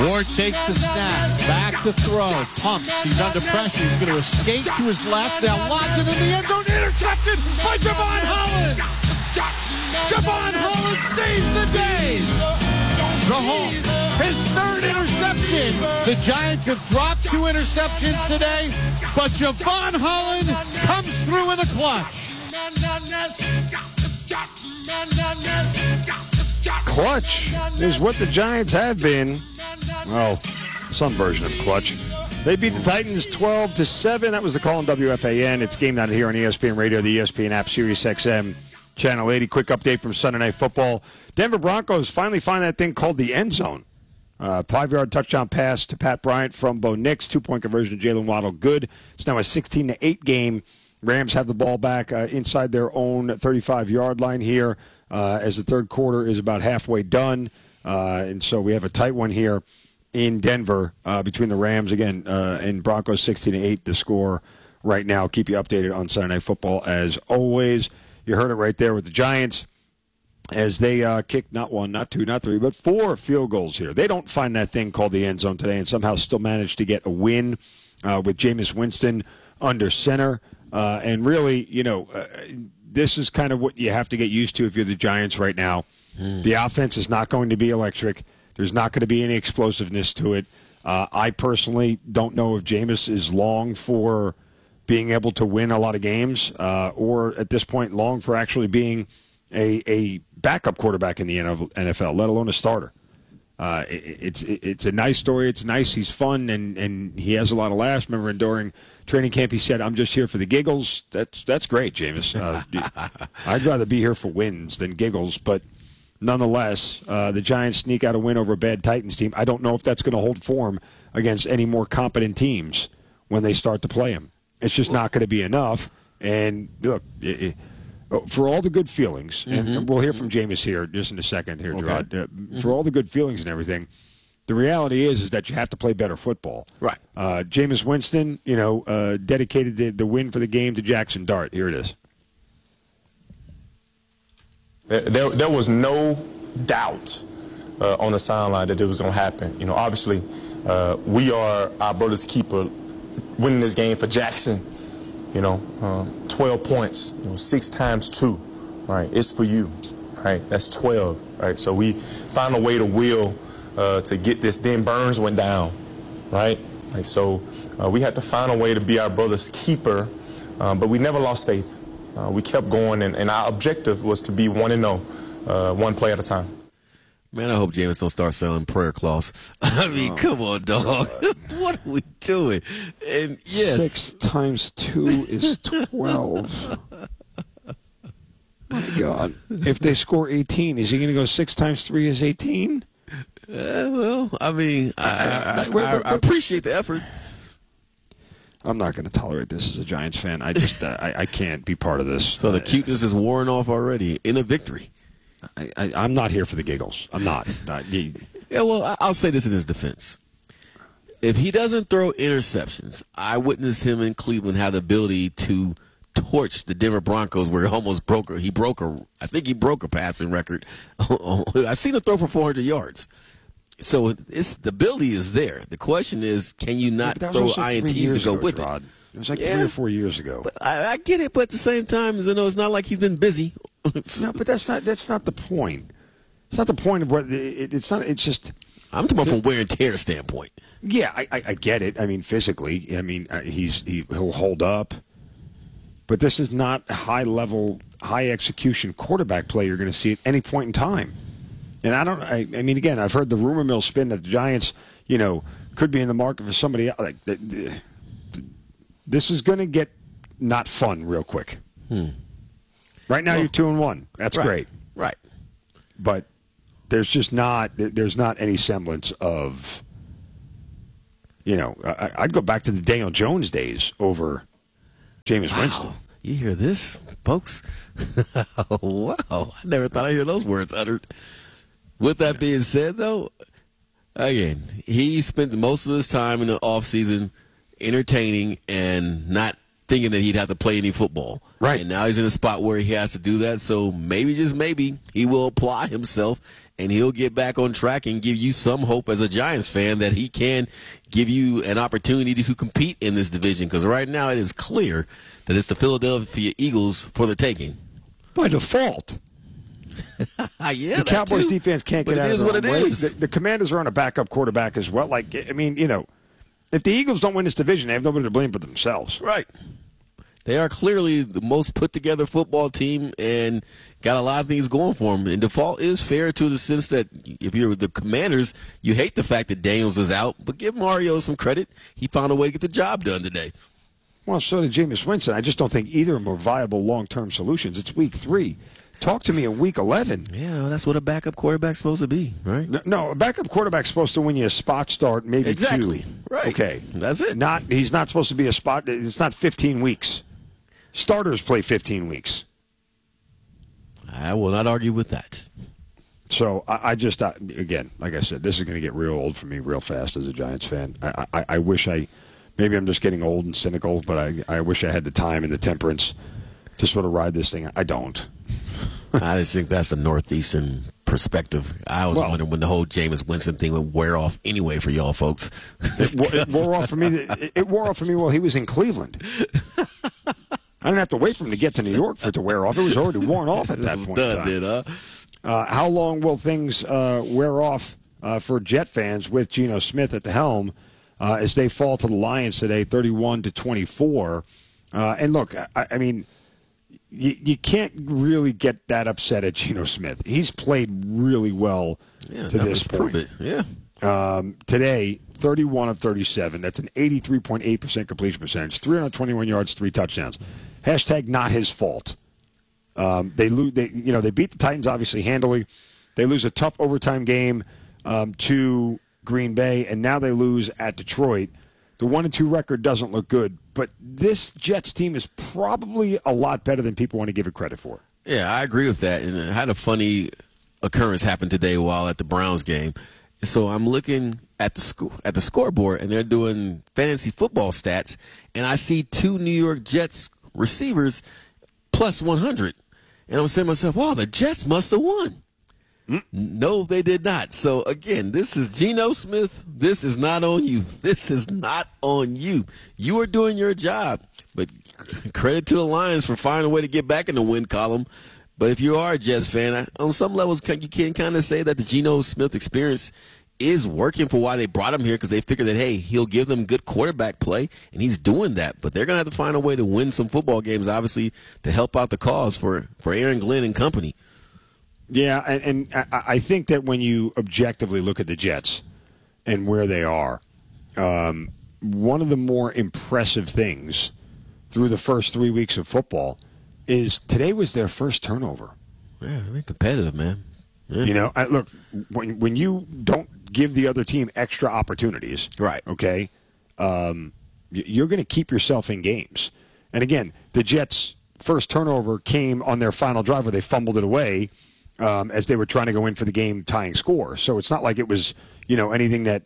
Ward takes the snap, back to throw, pumps, he's under pressure, he's going to escape to his left, now launches it in the end zone, intercepted by Javon Holland! Javon Holland saves the day! The Hulk, his third interception! The Giants have dropped 2 interceptions today, but Javon Holland comes through in the clutch! Clutch is what the Giants have been. Well, some version of clutch. They beat the Titans 12-7. That was the call on WFAN. It's Game Night here on ESPN Radio, the ESPN app, Sirius XM, Channel 80. Quick update from Sunday Night Football. Denver Broncos finally find that thing called the end zone. 5-yard touchdown pass to Pat Bryant from Bo Nix. 2-point conversion to Jalen Waddle. Good. It's now a 16-8 game. Rams have the ball back inside their own 35-yard line here as the third quarter is about halfway done. And so we have a tight one here in Denver between the Rams, again, and Broncos 16-8, the score right now. Keep you updated on Sunday Night Football as always. You heard it right there with the Giants as they kicked not 1, not 2, not 3, but 4 field goals here. They don't find that thing called the end zone today and somehow still manage to get a win with Jameis Winston under center. And really, this is kind of what you have to get used to if you're the Giants right now. The offense is not going to be electric. There's not going to be any explosiveness to it. I personally don't know if Jameis is long for being able to win a lot of games or at this point long for actually being a backup quarterback in the NFL, let alone a starter. It's a nice story. It's nice. He's fun, and he has a lot of laughs. Remember, during training camp, he said, "I'm just here for the giggles." That's great, Jameis. I'd rather be here for wins than giggles, but nonetheless, the Giants sneak out a win over a bad Titans team. I don't know if that's going to hold form against any more competent teams when they start to play them. It's just not going to be enough. And look, for all the good feelings, and we'll hear from Jameis here just in a second here, Gerard. For all the good feelings and everything, the reality is that you have to play better football. Right. Jameis Winston, dedicated the win for the game to Jackson Dart. Here it is. There was no doubt on the sideline that it was going to happen. Obviously, we are our brother's keeper. Winning this game for Jackson, 12 points, 6 times 2, right? It's for you, right? That's 12, right? So we found a way to will to get this. Then Burns went down, right? So we had to find a way to be our brother's keeper, but we never lost faith. We kept going, and our objective was to be 1-0, one play at a time. Man, I hope Jameis don't start selling prayer cloths. I mean, come on, dog. What are we doing? And yes, 6 times 2 is 12. My God. If they score 18, is he going to go 6 times 3 is 18? Well, I mean, I appreciate the effort. I'm not going to tolerate this as a Giants fan. I just I can't be part of this. So the cuteness is worn off already in a victory. I'm not here for the giggles. I'm not. Yeah, well, I'll say this in his defense. If he doesn't throw interceptions, I witnessed him in Cleveland have the ability to torch the Denver Broncos where he almost broke her. I think he broke a passing record. I've seen him throw for 400 yards. So the ability is there. The question is, can you not throw INTs to go with it? It was like 3 or 4 years ago. But I get it, but at the same time, it's not like he's been busy. No, but that's not the point. It's not the point of what it's not. It's just. I'm talking about from wear and tear standpoint. Yeah, I get it. I mean, physically, I mean, he'll hold up, but this is not a high-level, high-execution quarterback play you're going to see at any point in time. And I mean, again, I've heard the rumor mill spin that the Giants, could be in the market for somebody else. This is going to get not fun real quick. Right now, you're 2-1. That's great. Right. But there's just not any semblance of, I'd go back to the Daniel Jones days over Jameis Winston. You hear this, folks? Wow. I never thought I'd hear those words uttered. With that being said, though, again, he spent most of his time in the offseason entertaining and not thinking that he'd have to play any football. Right. And now he's in a spot where he has to do that. So maybe, just maybe, he will apply himself and he'll get back on track and give you some hope as a Giants fan that he can give you an opportunity to compete in this division. Because right now it is clear that it's the Philadelphia Eagles for the taking. By default. Yeah, the Cowboys too. defense can't But get out it of is what their it own way. is. The Commanders are on a backup quarterback as well. Like, I mean, you know, if the Eagles don't win this division, they have nobody to blame but themselves. Right. They are clearly the most put-together football team and got a lot of things going for them. And default is fair to the sense that if you're the Commanders, you hate the fact that Daniels is out, but give Mario some credit. He found a way to get the job done today. Well, so did Jameis Winston. I just don't think either of them are viable long-term solutions. It's week 3. Talk to me in week 11. Yeah, well, that's what a backup quarterback's supposed to be, right? No, a backup quarterback's supposed to win you a spot start, maybe Exactly. 2. Right. Okay. That's it. He's not supposed to be a spot. It's not 15 weeks. Starters play 15 weeks. I will not argue with that. So again, like I said, this is going to get real old for me real fast as a Giants fan. I wish maybe I'm just getting old and cynical, but I wish I had the time and the temperance to sort of ride this thing. I don't. I just think that's a Northeastern perspective. I was wondering when the whole Jameis Winston thing would wear off anyway for y'all folks. It wore off for me. It wore off for me while he was in Cleveland. I didn't have to wait for him to get to New York for it to wear off. It was already worn off at that point in time. How long will things wear off for Jet fans with Geno Smith at the helm as they fall to the Lions today, 31-24? And look, I mean, you can't really get that upset at Geno Smith. He's played really well to this point. Prove it. Yeah. Today, 31 of 37. That's an 83.8% completion percentage. 321 yards, 3 touchdowns. Hashtag not his fault. They beat the Titans obviously handily. They lose a tough overtime game to Green Bay, and now they lose at Detroit. The 1-2 record doesn't look good, but this Jets team is probably a lot better than people want to give it credit for. Yeah, I agree with that. And I had a funny occurrence happen today while at the Browns game. So I'm looking at the scoreboard, and they're doing fantasy football stats, and I see 2 New York Jets receivers plus 100. And I'm saying to myself, wow, the Jets must have won. No, they did not. So, again, this is Geno Smith. This is not on you. This is not on you. You are doing your job. But credit to the Lions for finding a way to get back in the win column. But if you are a Jets fan, on some levels, you can kind of say that the Geno Smith experience is working for why they brought him here, because they figured that, hey, he'll give them good quarterback play, and he's doing that. But they're going to have to find a way to win some football games, obviously, to help out the cause for Aaron Glenn and company. Yeah, and I think that when you objectively look at the Jets and where they are, one of the more impressive things through the first 3 weeks of football is today was their first turnover. Yeah, they're competitive, man. Yeah. You know, look, when you don't give the other team extra opportunities, right? Okay, you're going to keep yourself in games. And again, the Jets' first turnover came on their final drive where they fumbled it away as they were trying to go in for the game-tying score. So it's not like it was, anything that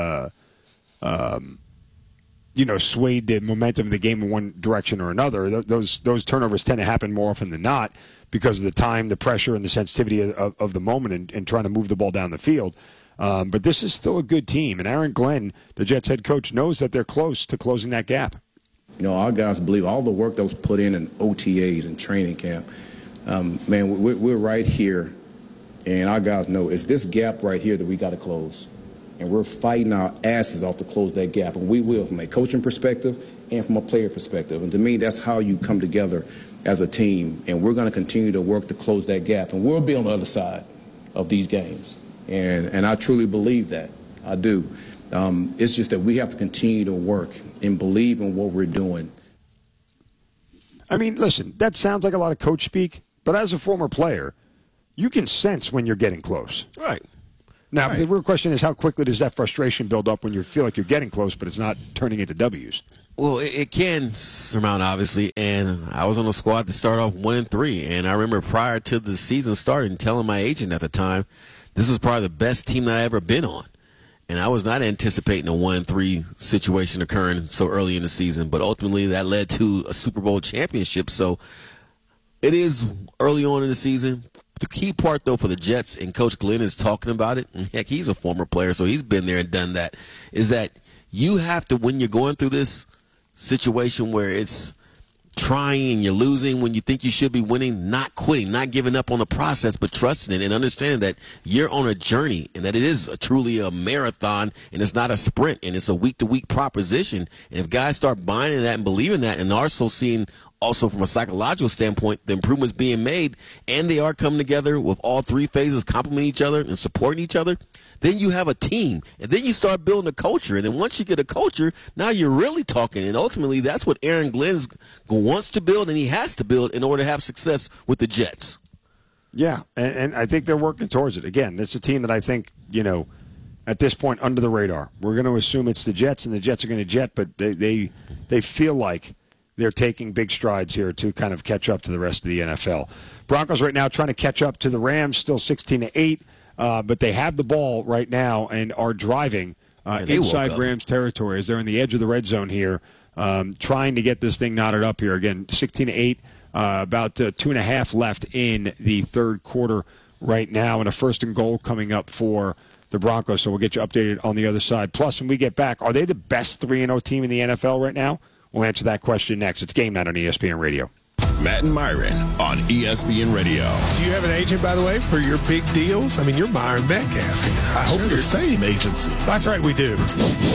swayed the momentum of the game in one direction or another. Those turnovers tend to happen more often than not because of the time, the pressure, and the sensitivity of the moment and trying to move the ball down the field. But this is still a good team, and Aaron Glenn, the Jets head coach, knows that they're close to closing that gap. Our guys believe all the work that was put in OTAs and training camp. Man, we're right here, and our guys know it's this gap right here that we got to close. And we're fighting our asses off to close that gap, and we will from a coaching perspective and from a player perspective. And to me, that's how you come together as a team, and we're going to continue to work to close that gap, and we'll be on the other side of these games. And I truly believe that. I do. It's just that we have to continue to work and believe in what we're doing. I mean, listen, that sounds like a lot of coach speak, but as a former player, you can sense when you're getting close. Right. Now, the real question is how quickly does that frustration build up when you feel like you're getting close, but it's not turning into W's? Well, it can surmount, obviously, and I was on a squad to start off 1-3, and I remember prior to the season starting telling my agent at the time this was probably the best team that I ever been on. And I was not anticipating a 1-3 situation occurring so early in the season, but ultimately that led to a Super Bowl championship. So it is early on in the season. The key part, though, for the Jets, and Coach Glenn is talking about it, and heck, he's a former player, so he's been there and done that, is that you have to, when you're going through this situation where it's trying and you're losing when you think you should be winning, not quitting, not giving up on the process, but trusting it and understanding that you're on a journey and that it is truly a marathon and it's not a sprint and it's a week-to-week proposition. And if guys start buying into that and believing that and also seeing also from a psychological standpoint the improvements being made and they are coming together with all three phases complementing each other and supporting each other, then you have a team. And then you start building a culture. And then once you get a culture, now you're really talking. And ultimately, that's what Aaron Glenn wants to build and he has to build in order to have success with the Jets. Yeah, and I think they're working towards it. Again, it's a team that I think, at this point, under the radar. We're going to assume it's the Jets, and the Jets are going to jet, but they feel like they're taking big strides here to kind of catch up to the rest of the NFL. Broncos right now trying to catch up to the Rams, still 16-8, but they have the ball right now and are driving inside Rams territory as they're in the edge of the red zone here, trying to get this thing knotted up here. Again, 16-8, about 2.5 left in the third quarter right now, and a first and goal coming up for the Broncos, so we'll get you updated on the other side. Plus, when we get back, are they the best 3-0 team in the NFL right now? We'll answer that question next. It's Game Night on ESPN Radio. Matt and Myron on ESPN Radio. Do you have an agent, by the way, for your big deals? I mean, you're Myron Metcalf. I hope the same agency. That's right, we do.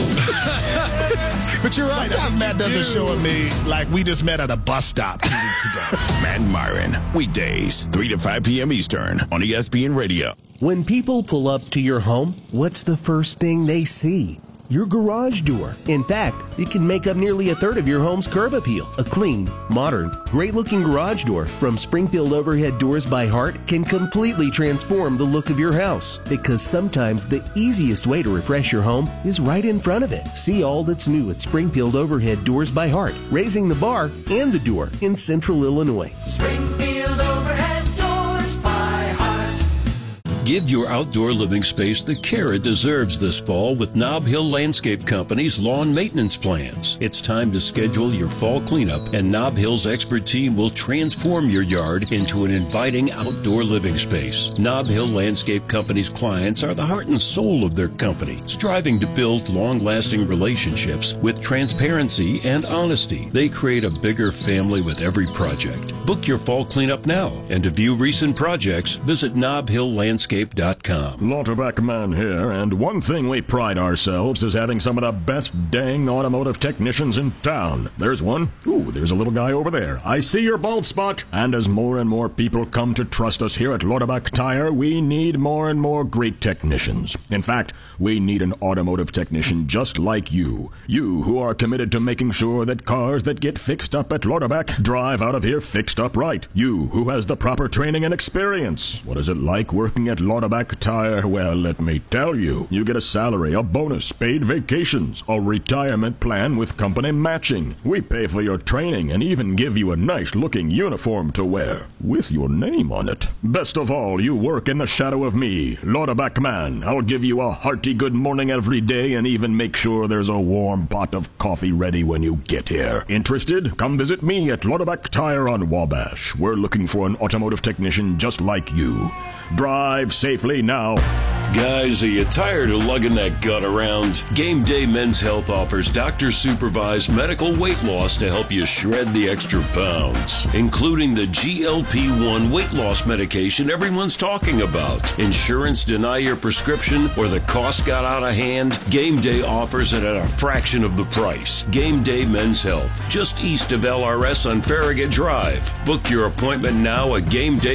But you're right. Sometimes Matt doesn't show me like we just met at a bus stop 2 weeks ago. Matt and Myron, weekdays, 3 to 5 p.m. Eastern on ESPN Radio. When people pull up to your home, what's the first thing they see? Your garage door. In fact, it can make up nearly a third of your home's curb appeal. A clean, modern, great-looking garage door from Springfield Overhead Doors by Heart can completely transform the look of your house. Because sometimes the easiest way to refresh your home is right in front of it. See all that's new at Springfield Overhead Doors by Heart, raising the bar and the door in Central Illinois. Springfield Overhead Doors by Heart. Give your outdoor living space the care it deserves this fall with Nob Hill Landscape Company's lawn maintenance plans. It's time to schedule your fall cleanup, and Nob Hill's expert team will transform your yard into an inviting outdoor living space. Nob Hill Landscape Company's clients are the heart and soul of their company, striving to build long-lasting relationships with transparency and honesty. They create a bigger family with every project. Book your fall cleanup now, and to view recent projects, visit nobhilllandscape.com. Lauterbach Man here, and one thing we pride ourselves is having some of the best dang automotive technicians in town. There's one. Ooh, there's a little guy over there. I see your bald spot. And as more and more people come to trust us here at Lauterbach Tire, we need more and more great technicians. In fact, we need an automotive technician just like you. You who are committed to making sure that cars that get fixed up at Lauterbach drive out of here fixed up right. You who has the proper training and experience. What is it like working at Lauterbach Tire? Well, let me tell you. You get a salary, a bonus, paid vacations, a retirement plan with company matching. We pay for your training and even give you a nice-looking uniform to wear with your name on it. Best of all, you work in the shadow of me, Lauterbach Man. I'll give you a hearty good morning every day and even make sure there's a warm pot of coffee ready when you get here. Interested? Come visit me at Lauterbach Tire on Wabash. We're looking for an automotive technician just like you. Drive safely now. Guys, are you tired of lugging that gut around? Game Day Men's Health offers doctor-supervised medical weight loss to help you shred the extra pounds, including the GLP-1 weight loss medication everyone's talking about. Insurance deny your prescription or the cost got out of hand? Game Day offers it at a fraction of the price. Game Day Men's Health, just east of LRS on Farragut Drive. Book your appointment now at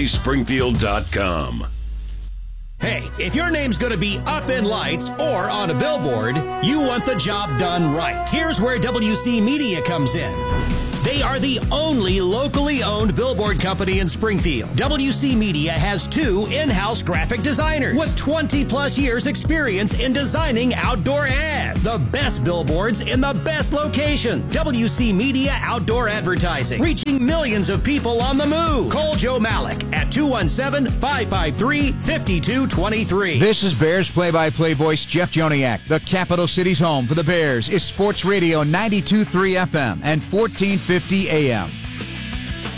GameDaySpringfield.com. Hey, if your name's going to be up in lights or on a billboard, you want the job done right. Here's where WC Media comes in. They are the only locally owned billboard company in Springfield. WC Media has 2 in-house graphic designers with 20-plus years experience in designing outdoor ads. The best billboards in the best locations. WC Media Outdoor Advertising, reaching millions of people on the move. Call Joe Malik at 217-553-5223. This is Bears play-by-play voice Jeff Joniak. The capital city's home for the Bears is Sports Radio 92.3 FM and 1450 AM.